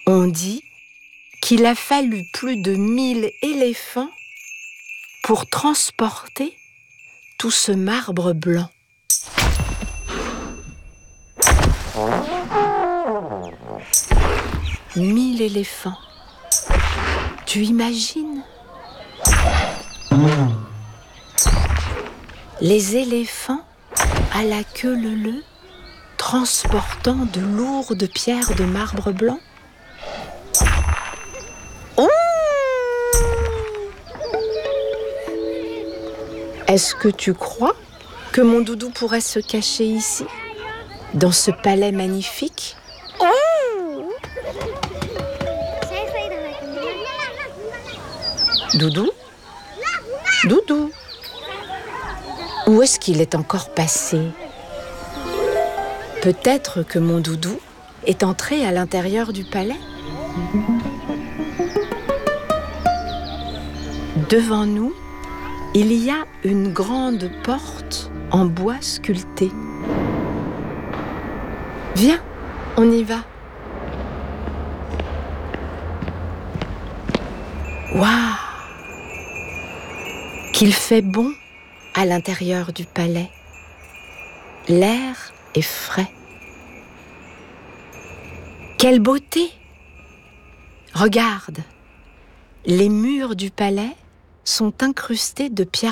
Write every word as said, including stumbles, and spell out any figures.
On dit qu'il a fallu plus de mille éléphants pour transporter tout ce marbre blanc. Mille éléphants. Tu imagines ? Les éléphants à la queue leu-leu, transportant de lourdes pierres de marbre blanc. Oh ! Est-ce que tu crois que mon doudou pourrait se cacher ici, dans ce palais magnifique ? Oh ! Doudou ? Doudou ? Où est-ce qu'il est encore passé ? Peut-être que mon doudou est entré à l'intérieur du palais ? Devant nous, il y a une grande porte en bois sculpté. Viens, on y va. Waouh ! Qu'il fait bon à l'intérieur du palais. L'air est frais. Quelle beauté ! Regarde, les murs du palais sont incrustés de pierres